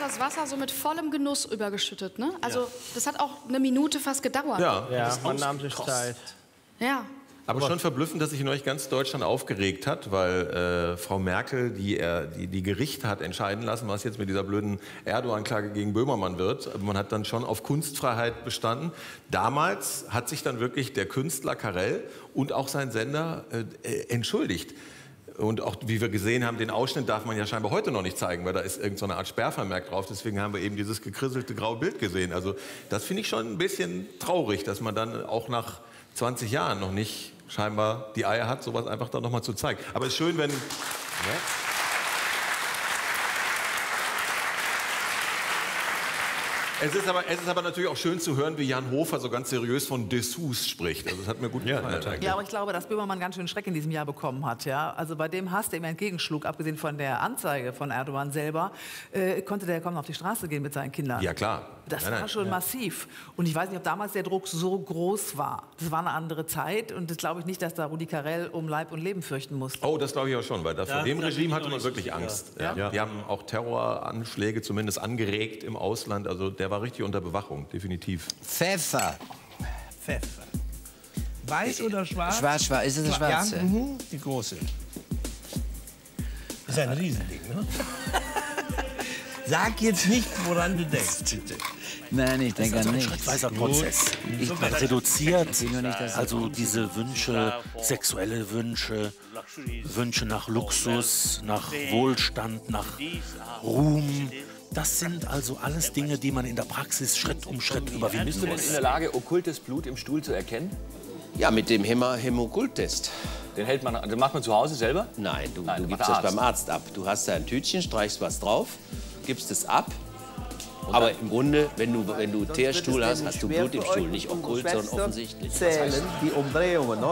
das Wasser so mit vollem Genuss übergeschüttet, ne? Also das hat auch eine Minute fast gedauert. Ja, man nahm sich Zeit. Ja. aber schon verblüffend, dass sich neulich ganz Deutschland aufgeregt hat, weil Frau Merkel, die Gerichte hat entscheiden lassen, was jetzt mit dieser blöden Erdogan-Klage gegen Böhmermann wird. Man hat dann schon auf Kunstfreiheit bestanden. Damals hat sich dann wirklich der Künstler Karel und auch sein Sender entschuldigt. Und auch, wie wir gesehen haben, den Ausschnitt darf man ja scheinbar heute noch nicht zeigen, weil da ist irgend so eine Art Sperrvermerk drauf. Deswegen haben wir eben dieses gekrisselte graue Bild gesehen. Also das finde ich schon ein bisschen traurig, dass man dann auch nach 20 Jahren noch nicht scheinbar die Eier hat, sowas einfach dann noch mal zu zeigen. Aber es ist schön, wenn... Ja. Es ist aber natürlich auch schön zu hören, wie Jan Hofer so ganz seriös von Dessous spricht. Also das hat mir gut gefallen. Ja, aber ich glaube, dass Böhmermann ganz schön Schreck in diesem Jahr bekommen hat. Ja? Also bei dem Hass, der ihm entgegenschlug, abgesehen von der Anzeige von Erdogan selber, konnte der kaum auf die Straße gehen mit seinen Kindern. Ja, klar. Das war schon massiv. Und ich weiß nicht, ob damals der Druck so groß war. Das war eine andere Zeit und das glaube ich nicht, dass da Rudi Carrell um Leib und Leben fürchten musste. Oh, das glaube ich auch schon, weil vor dem Regime hatte man wirklich Angst. Ja. Die haben auch Terroranschläge zumindest angeregt im Ausland. Also der war richtig unter Bewachung, definitiv. Pfeffer. Pfeffer. Weiß oder schwarz? Schwarz, schwarz. Ist es eine schwarze? Ja, die große. Das ist ein Riesending, ne? Sag jetzt nicht, woran du denkst, bitte. Nein, ich denke an nichts. Schrittweiser Prozess. Man reduziert nicht, also diese Wünsche, sexuelle Wünsche, Wünsche nach Luxus, nach Wohlstand, nach Ruhm. Das sind also alles Dinge, die man in der Praxis Schritt um Schritt überwinden muss. Bist du denn in der Lage, okkultes Blut im Stuhl zu erkennen? Ja, mit dem Hämokult-Test. Den macht man zu Hause selber? Nein, du macht gibst der das Arzt. beim Arzt ab. Du hast da ein Tütchen, streichst was drauf, gibst es ab. Aber im Grunde, wenn du Teerstuhl hast, hast du Blut im Stuhl. Nicht okkult, sondern offensichtlich. Zählen die Umdrehungen,